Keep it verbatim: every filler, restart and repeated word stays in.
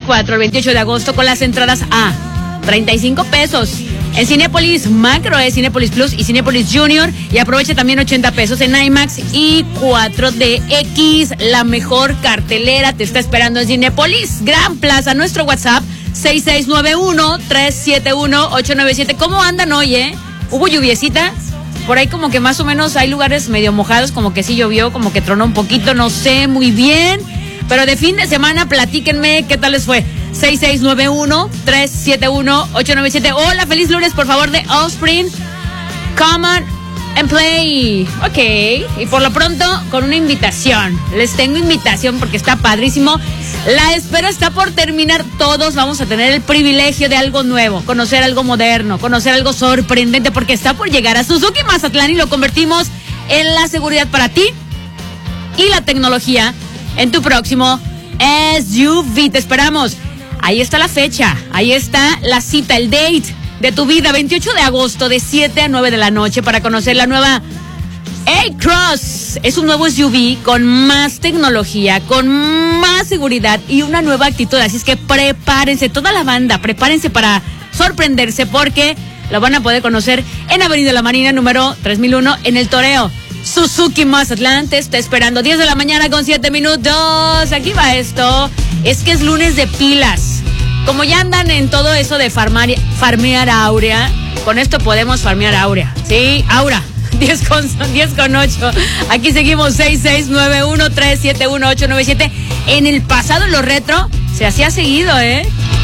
veinticuatro al veintiocho de agosto con las entradas a treinta y cinco pesos. En Cinépolis Macro es Cinépolis Plus y Cinépolis Junior. Y aprovecha también ochenta pesos en IMAX y cuatro D X. La mejor cartelera te está esperando en Cinépolis Gran Plaza. Nuestro WhatsApp seis seis nueve uno, tres siete uno, ocho nueve siete. ¿Cómo andan hoy, eh? ¿Hubo lluviecita? Por ahí como que más o menos hay lugares medio mojados, como que sí llovió, como que tronó un poquito, no sé muy bien. Pero de fin de semana, platíquenme qué tal les fue. seis seis nueve uno, tres siete uno, ocho nueve siete. Hola, feliz lunes, por favor, de Offspring. Come on and play. Ok, y por lo pronto, con una invitación. Les tengo invitación porque está padrísimo. La espera está por terminar. Todos vamos a tener el privilegio de algo nuevo, conocer algo moderno, conocer algo sorprendente, porque está por llegar a Suzuki Mazatlán y lo convertimos en la seguridad para ti y la tecnología en tu próximo S U V. Te esperamos. Ahí está la fecha, ahí está la cita, el date de tu vida, veintiocho de agosto de siete a nueve de la noche para conocer la nueva A-Cross. Es un nuevo S U V con más tecnología, con más seguridad y una nueva actitud. Así es que prepárense, toda la banda, prepárense para sorprenderse porque lo van a poder conocer en Avenida La Marina, número tres mil uno, en El Toreo. Suzuki Mazatlán te está esperando. diez de la mañana con siete minutos. Aquí va esto. Es que es lunes de pilas. Como ya andan en todo eso de farmar, farmear Aurea, con esto podemos farmear Aurea. Sí, Aura. diez con ocho. Aquí seguimos. seis seis nueve uno, tres siete uno, ocho nueve siete. En el pasado, en lo retro, se hacía seguido, ¿eh?